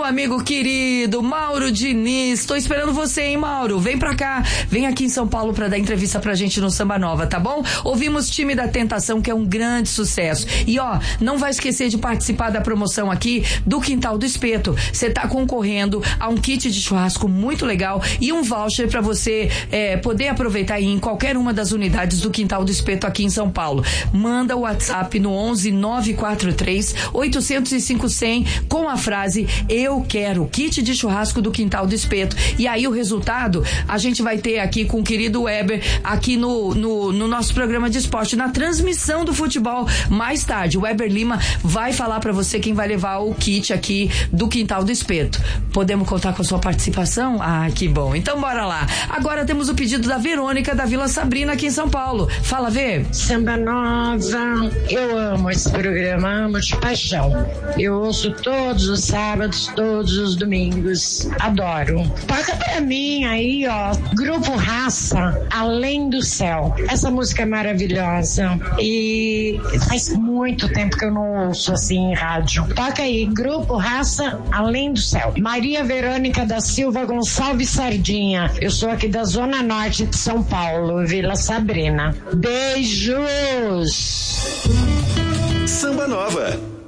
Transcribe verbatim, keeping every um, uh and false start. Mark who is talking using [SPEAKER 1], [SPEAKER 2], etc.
[SPEAKER 1] meu amigo querido Mauro Diniz. Tô esperando você, hein, Mauro? Vem pra cá, vem aqui em São Paulo pra dar entrevista pra gente no Samba Nova, tá bom? Ouvimos Time da Tentação, que é um grande sucesso. E ó, não vai esquecer de participar da promoção aqui do Quintal do Espeto. Você tá concorrendo a um kit de churrasco muito legal e um voucher pra você é, poder aproveitar aí em qualquer uma das unidades do Quintal do Espeto aqui em São Paulo. Manda o WhatsApp no onze nove quatro três oito zero cinco zero zero com a frase eu quero kit de churrasco do Quintal do Espeto. E aí o resultado a gente vai ter aqui com o querido Weber aqui no, no, no nosso programa de esporte, na transmissão do futebol mais tarde. O Weber Lima vai falar pra você quem vai levar o kit aqui do Quintal do Espeto. Podemos contar com a sua participação? Ah, que bom. Então bora lá. Agora temos o pedido da Verônica da Vila Sabrina aqui em São Paulo. Fala, Vê.
[SPEAKER 2] Samba Nova, eu amo esse programa, amo de paixão. Eu ouço todos os sábados, todos os domingos. Adoro. Toca pra mim aí, ó, Grupo Raça, Além do Céu. Essa música é maravilhosa e faz muito tempo que eu não ouço assim em rádio. Toca aí, Grupo Raça, Além do Céu. Maria Verônica da Silva Gonçalves Sardinha. Eu sou aqui da Zona Norte de São Paulo, Vila Sabrina. Beijos!
[SPEAKER 3] Samba Nova.